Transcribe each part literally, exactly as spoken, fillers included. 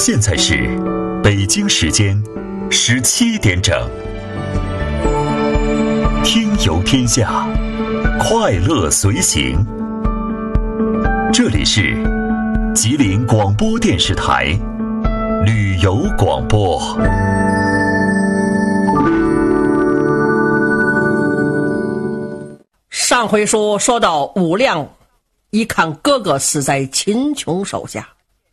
现在是北京时间十七点整。听游天下，快乐随行。这里是吉林广播电视台旅游广播。 上回书说到武亮一看哥哥死在秦琼手下，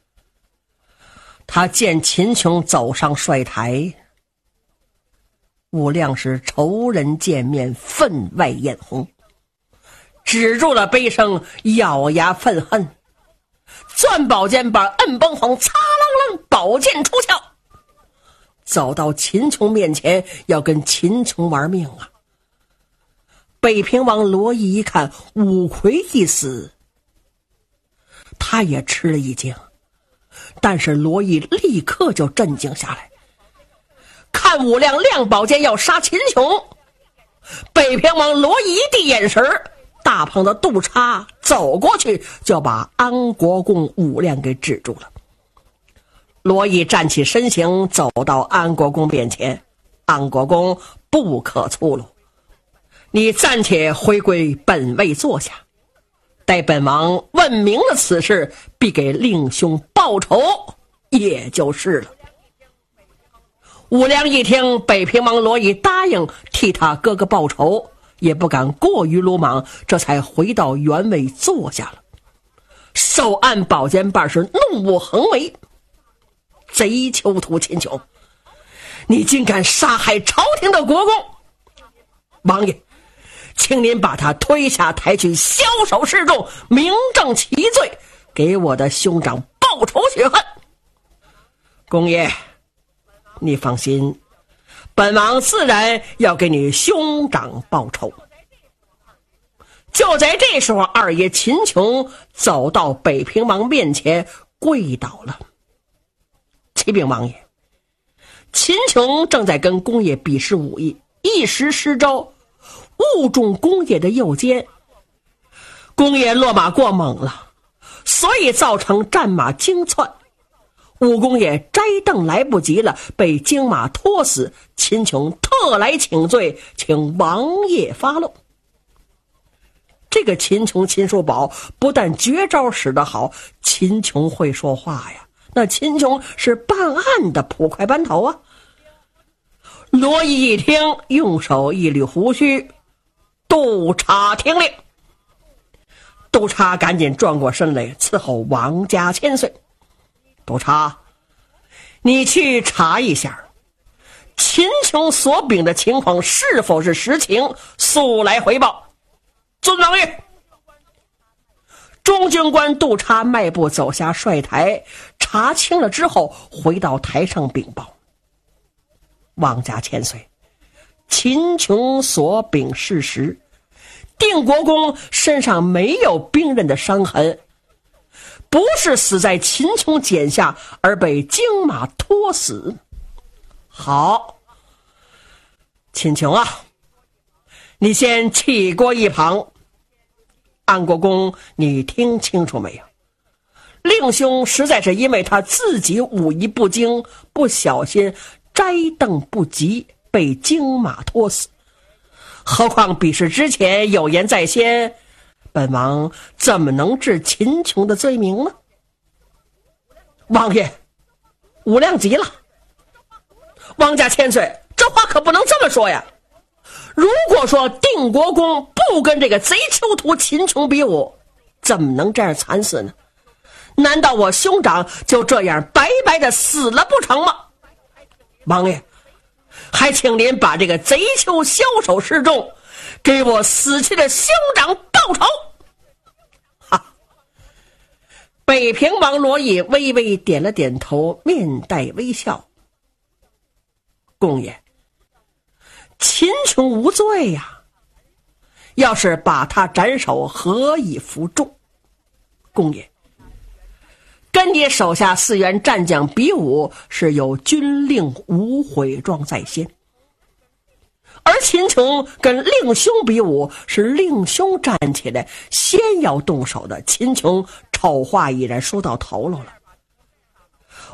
他见秦琼走上帅台，武亮是仇人见面分外眼红，止住了悲声，咬牙愤恨，攥宝剑把摁崩红，擦啷啷宝剑出鞘，走到秦琼面前要跟秦琼玩命啊！北平王罗毅一看五魁一死，他也吃了一惊，但是罗毅立刻就镇静下来。看武亮亮宝剑要杀秦琼，北平王罗毅一递眼神，大胖的杜叉走过去就把安国公武亮给制住了。罗毅站起身形，走到安国公面前，安国公不可粗鲁，你暂且回归本位坐下，待本王问明了此事，必给令兄报仇，也就是了。武亮一听北平王罗毅答应替他哥哥报仇，也不敢过于鲁莽，这才回到原位坐下了，手按宝剑把是怒目横为，贼囚徒秦琼，你竟敢杀害朝廷的国公！王爷，请您把他推下台去枭首示众，明正其罪，给我的兄长报仇雪恨。公爷，你放心，本王自然要给你兄长报仇。就在这时候，二爷秦琼走到北平王面前跪倒了。启禀王爷，秦琼正在跟公爷比试武艺，一时失招，误中公爷的右肩，公爷落马过猛了，所以造成战马惊窜，武公爷摘凳来不及了，被惊马拖死。秦琼特来请罪，请王爷发落。这个秦琼秦叔宝不但绝招使得好，秦琼会说话呀，那秦琼是办案的捕快班头啊。罗毅一听，用手一捋胡须，督察听令。督察赶紧转过身来伺候王家千岁。督察，你去查一下秦琼所禀的情况是否是实情，速来回报。遵王爷。中军官督察迈步走下帅台，查清了之后回到台上禀报。王家千岁，秦琼所禀事实，定国公身上没有兵刃的伤痕，不是死在秦琼剪下，而被惊马拖死。好，秦琼啊，你先弃国一旁。安国公，你听清楚没有？令兄实在是因为他自己武艺不精，不小心摘凳不及，被惊马拖死。何况比试之前有言在先，本王怎么能治秦琼的罪名呢？王爷，武亮急了。王家千岁，这话可不能这么说呀。如果说定国公不跟这个贼囚徒秦琼比武，怎么能这样惨死呢？难道我兄长就这样白白的死了不成吗？王爷，还请您把这个贼囚枭首示众，给我死去的兄长报仇。哈！北平王罗毅微微点了点头，面带微笑。公爷，秦琼无罪呀，要是把他斩首，何以服众？公爷，跟你手下四员战将比武，是有军令无悔状在先，而秦琼跟令兄比武，是令兄站起来先要动手的。秦琼丑话已然说到头了了。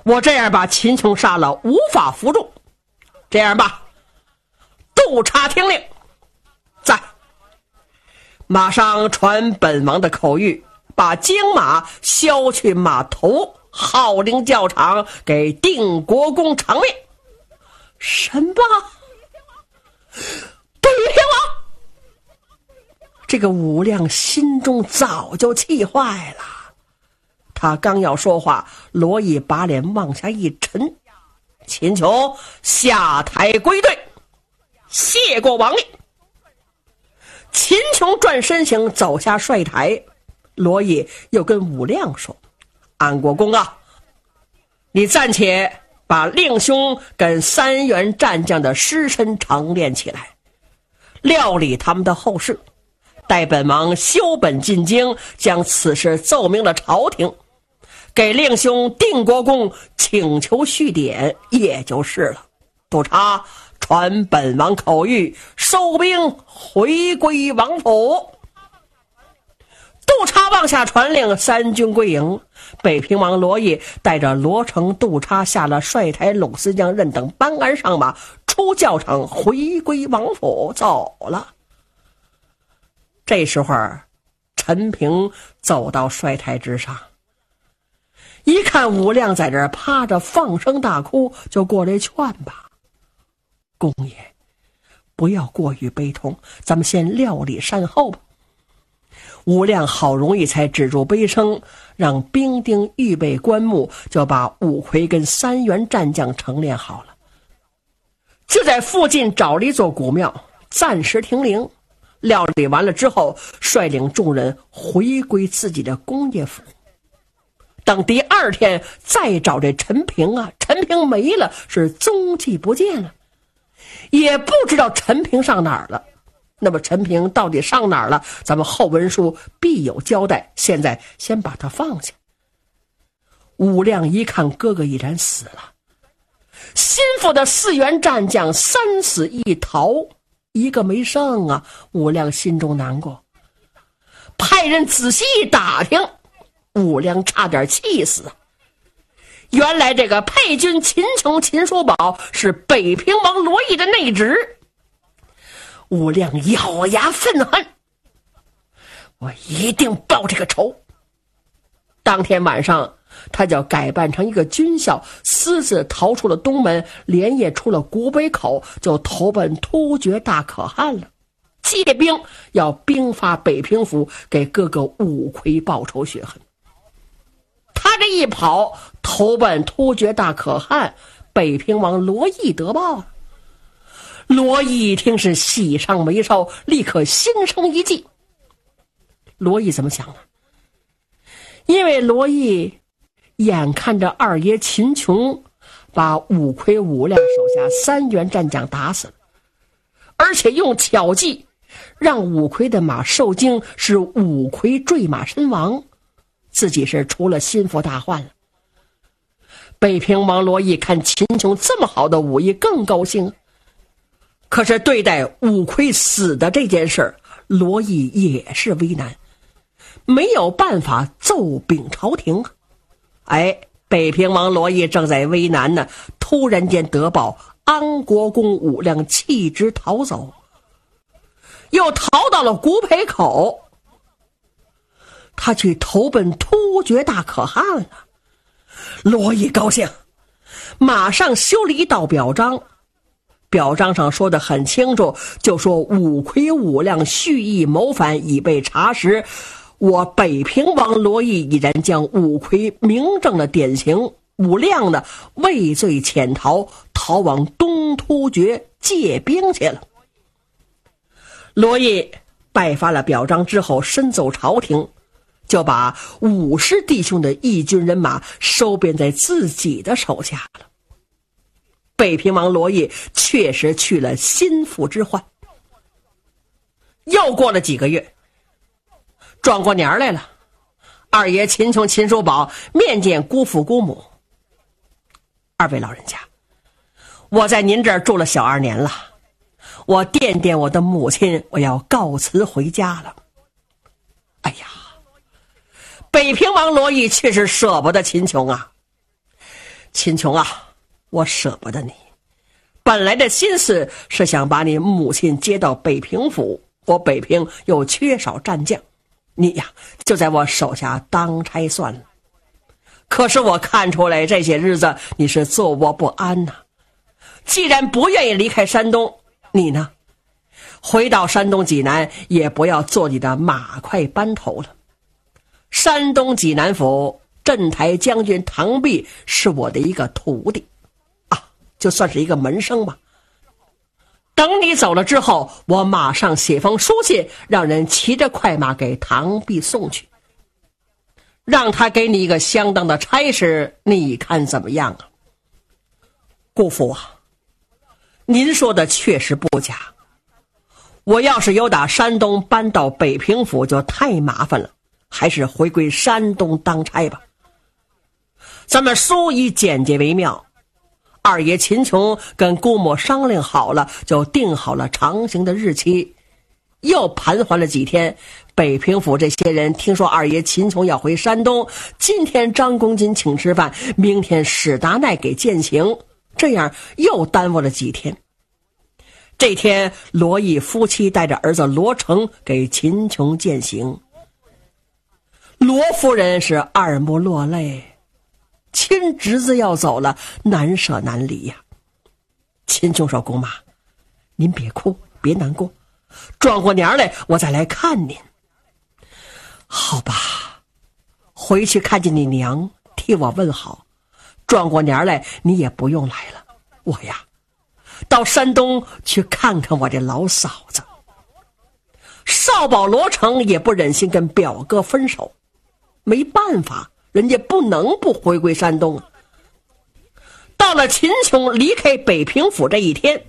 我这样把秦琼杀了无法服众，这样吧，督察听令，在马上传本王的口谕，把京马削去马头，号令教场，给定国公偿命。什么？北平王！这个武亮心中早就气坏了，他刚要说话，罗毅把脸往下一沉，秦琼下台归队，谢过王令。秦琼转身行走下帅台，罗毅又跟武亮说：安国公啊，你暂且把令兄跟三员战将的尸身长练起来，料理他们的后事，待本王修本进京，将此事奏明了朝廷，给令兄定国公请求续典，也就是了。督察传本王口谕，收兵回归王府。督察往下传令，三军归营。北平王罗毅带着罗成、督察下了帅台，拢司将任等班鞍上马，出教场回归王府走了。这时候陈平走到帅台之上，一看武亮在这儿趴着放声大哭，就过来劝吧：公爷，不要过于悲痛，咱们先料理善后吧。武亮好容易才止住悲声，让兵丁预备棺木，就把五魁跟三员战将成练好了，就在附近找了一座古庙，暂时停灵。料理完了之后，率领众人回归自己的工业府。等第二天再找这陈平啊，陈平没了，是踪迹不见了，也不知道陈平上哪儿了。那么陈平到底上哪儿了，咱们后文书必有交代，现在先把他放下。武亮一看哥哥已然死了，心腹的四员战将三死一逃，一个没剩啊！武亮心中难过，派人仔细一打听，武亮差点气死。原来这个配军秦琼、秦叔宝是北平王罗毅的内侄。武亮咬牙愤恨，我一定报这个仇。当天晚上，他就改扮成一个军校，私自逃出了东门，连夜出了古北口，就投奔突厥大可汗了。借兵要兵发北平府，给哥哥五魁报仇雪恨。他这一跑，投奔突厥大可汗，北平王罗毅得报了。罗毅一听是喜上眉梢，立刻心生一计。罗毅怎么想的？因为罗毅眼看着二爷秦琼把五魁武亮手下三员战将打死了，而且用巧计让五魁的马受惊，是五魁坠马身亡，自己是出了心腹大患了。北平王罗毅看秦琼这么好的武艺，更高兴。可是对待五魁死的这件事，罗毅也是为难，没有办法奏禀朝廷。哎，北平王罗毅正在为难呢，突然间得报安国公武亮弃职逃走，又逃到了古北口，他去投奔突厥大可汗了。罗毅高兴，马上修了一道表彰，表彰上说得很清楚，就说五魁武亮蓄意谋反已被查实，我北平王罗毅已然将五魁明正了典刑，武亮呢畏罪潜逃，逃往东突厥借兵去了。罗毅拜发了表彰之后，身奏朝廷，就把五师弟兄的义军人马收编在自己的手下了。北平王罗毅确实去了心腹之患。又过了几个月，转过年来了，二爷秦琼、秦叔宝面见姑父姑母。二位老人家，我在您这儿住了小二年了，我惦惦我的母亲，我要告辞回家了。哎呀，北平王罗毅确实舍不得秦琼啊。 秦琼啊，我舍不得你，本来的心思是想把你母亲接到北平府，我北平又缺少战将，你呀就在我手下当差算了。可是我看出来这些日子你是坐卧不安呐、啊。既然不愿意离开山东，你呢回到山东济南也不要做你的马快班头了。山东济南府镇台将军唐弼是我的一个徒弟啊，就算是一个门生吧。等你走了之后，我马上写封书信，让人骑着快马给唐弼送去，让他给你一个相当的差事，你看怎么样啊？姑父啊，您说的确实不假，我要是由打山东搬到北平府就太麻烦了，还是回归山东当差吧。咱们书以简洁为妙，二爷秦琼跟姑母商量好了，就定好了长行的日期。又盘桓了几天，北平府这些人听说二爷秦琼要回山东，今天张公瑾请吃饭，明天史达奈给饯行，这样又耽误了几天。这天罗毅夫妻带着儿子罗成给秦琼饯行，罗夫人是二目落泪，亲侄子要走了，难舍难离呀、啊。秦琼说：“姑妈，您别哭，别难过，转过年来我再来看您。”好吧，回去看见你娘，替我问好。转过年来你也不用来了，我呀，到山东去看看我这老嫂子。少保罗成也不忍心跟表哥分手，没办法，人家不能不回归山东。到了秦琼离开北平府这一天，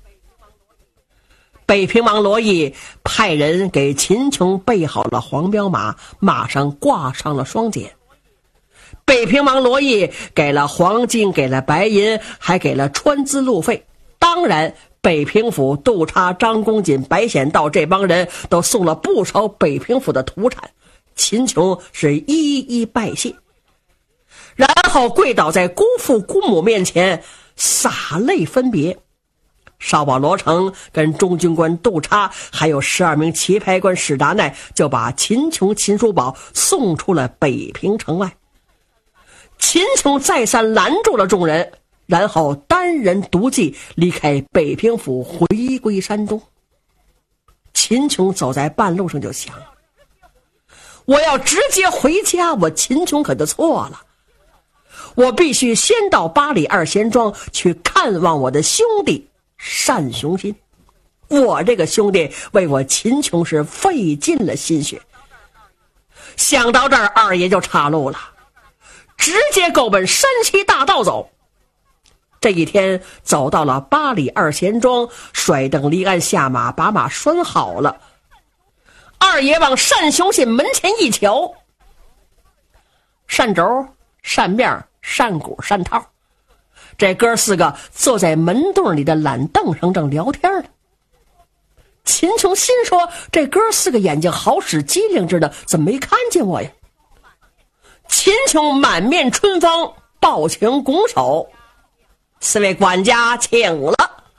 北平王罗毅派人给秦琼备好了黄骠马，马上挂上了双锏。北平王罗毅给了黄金，给了白银，还给了川资路费。当然北平府督察张公瑾、白显道这帮人都送了不少北平府的土产，秦琼是一一拜谢，然后跪倒在姑父姑母面前洒泪分别。少保罗成跟中军官督察还有十二名棋牌官史达奈就把秦琼、秦叔宝送出了北平城外。秦琼再三拦住了众人，然后单人独骑离开北平府，回归山东。秦琼走在半路上就想，我要直接回家，我秦琼可就错了，我必须先到八里二贤庄去看望我的兄弟单雄信。我这个兄弟为我秦琼是费尽了心血。想到这儿，二爷就岔路了，直接够奔山西大道走。这一天走到了八里二贤庄，甩灯离鞍下马，把马拴好了。二爷往单雄信门前一瞧，单轴、单面、单鼓、单套，这哥四个坐在门洞里的懒凳上正聊天呢。秦琼心说，这哥四个眼睛好使机灵着的，怎么没看见我呀？秦琼满面春风，抱拳拱手，四位管家请了。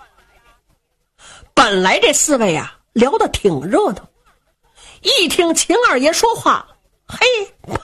本来这四位啊聊得挺热闹，一听秦二爷说话，嘿啪，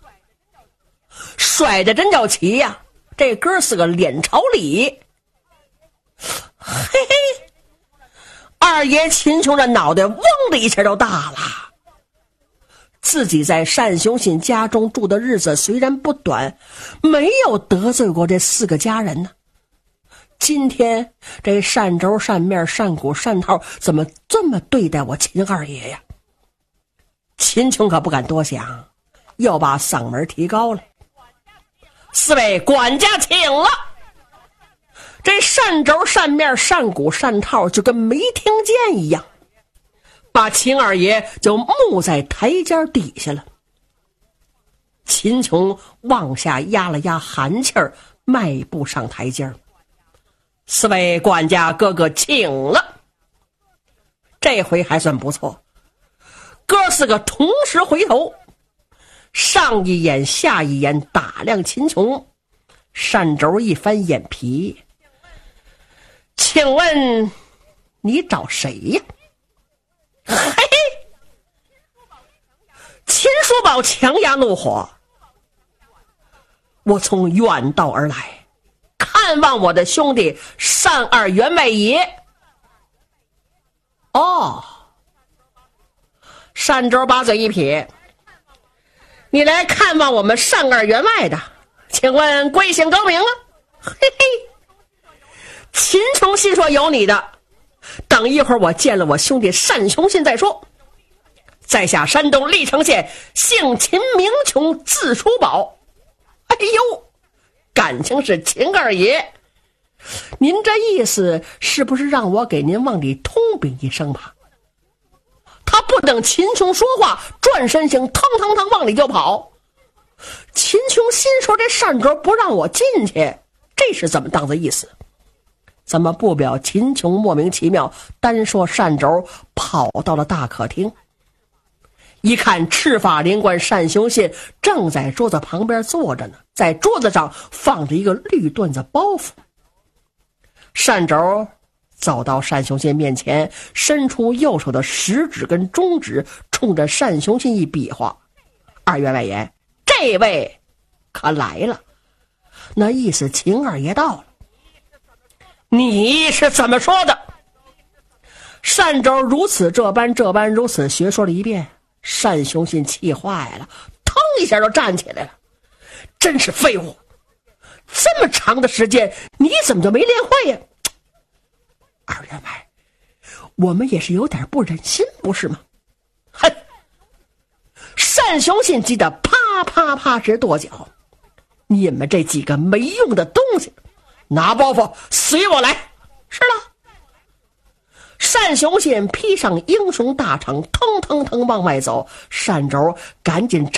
甩的真叫齐呀、啊！这哥四个脸朝里，嘿嘿，二爷秦琼的脑袋嗡的一下就大了。自己在单雄信家中住的日子虽然不短，没有得罪过这四个家人呢。今天这单轴、单面、单鼓、单套怎么这么对待我秦二爷呀？秦琼可不敢多想，又把嗓门提高了。四位管家请了。这单轴、单面、单鼓、单套就跟没听见一样，把秦二爷就木在台阶底下了。秦琼往下压了压寒气儿，迈步上台阶。四位管家哥哥请了。这回还算不错，哥四个同时回头，上一眼下一眼打量秦琼， 单轴一翻眼皮，请问你找谁呀？嘿嘿，秦叔宝强压怒火，我从远道而来，看望我的兄弟单二员外爷。哦，单轴把嘴一撇，你来看望我们单二员外的，请问贵姓高明啊？嘿嘿，秦琼心说有你的，等一会儿我见了我兄弟单雄信再说。在下山东历城县姓秦名琼字叔宝。哎呦，感情是秦二爷，您这意思是不是让我给您往里通禀一声吧？他不等秦琼说话，转身型腾腾腾往里就跑。秦琼心说这单轴不让我进去，这是怎么当的意思？怎么不表秦琼莫名其妙，单说单轴跑到了大客厅？一看赤发灵官单雄信正在桌子旁边坐着呢，在桌子上放着一个绿缎子包袱。单轴走到单雄信面前，伸出右手的食指跟中指，冲着单雄信一比划：二员外爷，这位可来了。那意思秦二爷到了。你是怎么说的？单轴如此这般这般如此学说了一遍。单雄信气坏了，腾一下就站起来了。真是废物，这么长的时间你怎么就没练会呀？二员外，我们也是有点不忍心，不是吗？哼！单雄信急得啪啪啪直跺脚。你们这几个没用的东西，拿包袱随我来。是了。单雄信披上英雄大氅，腾腾腾往外走。单轴赶紧